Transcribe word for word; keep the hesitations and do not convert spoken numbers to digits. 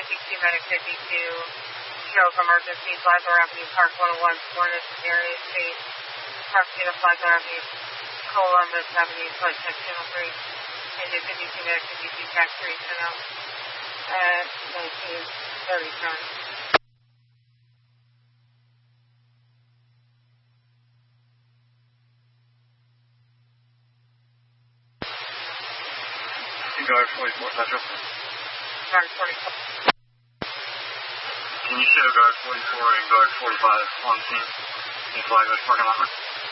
fifty-two Medic fifty-two, stroke emergency, Flagler Avenue, Park one oh one, Florida, area state, Pasadena, Flagler Avenue, Columbus Avenue, flight check channel three, engine fifty-two Medic fifty-two, tax three, sent out at nineteen thirty-seven. Guard forty-four Central. Guard forty-four. Can you show Guard forty-four and Guard forty-five on scene in Flagler's parking lot?